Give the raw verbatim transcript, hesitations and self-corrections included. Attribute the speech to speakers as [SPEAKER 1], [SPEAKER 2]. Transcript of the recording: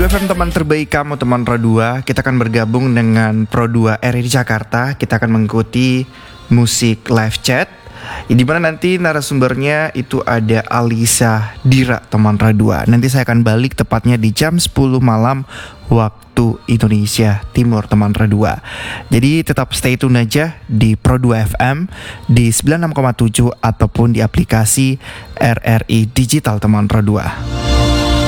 [SPEAKER 1] dua F M teman terbaik kamu teman Pro dua. Kita akan bergabung dengan Pro dua R I di Jakarta. Kita akan mengikuti musik live chat, di mana nanti narasumbernya itu ada Alisa Dira teman Pro dua. Nanti saya akan balik tepatnya di jam sepuluh malam waktu Indonesia Timur teman Pro dua. Jadi tetap stay tune aja di Pro dua F M di sembilan puluh enam koma tujuh ataupun di aplikasi R R I Digital teman Pro dua.